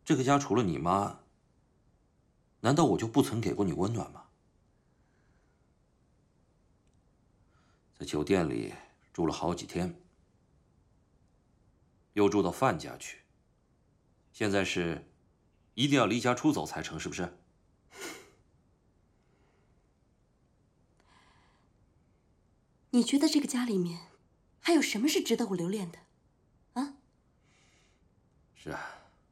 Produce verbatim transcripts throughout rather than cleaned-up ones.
这个家除了你妈，难道我就不曾给过你温暖吗？在酒店里住了好几天，又住到范家去，现在是一定要离家出走才成，是不是？ 你觉得这个家里面还有什么是值得我留恋的？啊？ 是啊。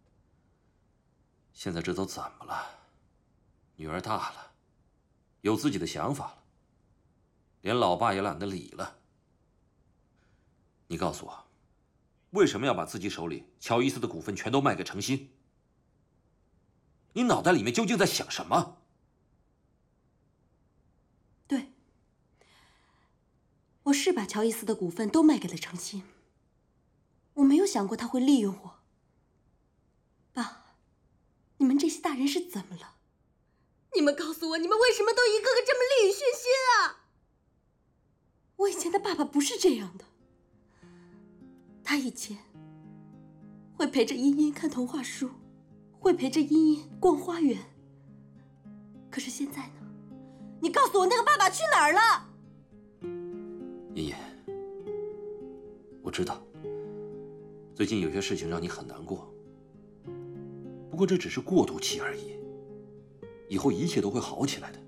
现在这都怎么了？女儿大了，有自己的想法了，连老爸也懒得理了。你告诉我，为什么要把自己手里乔伊斯的股份全都卖给程心？你脑袋里面究竟在想什么？ 对，我是把乔伊斯的股份都卖给了程心。我没有想过他会利用我。爸，你们这些大人是怎么了？你们告诉我，你们为什么都一个个这么利欲熏心啊？我以前的爸爸不是这样的，他以前会陪着茵茵看童话书，会陪着茵茵逛花园。可是现在呢？你告诉我，那个爸爸去哪儿了？ 茵茵，我知道，最近有些事情让你很难过，不过这只是过渡期而已，以后一切都会好起来的。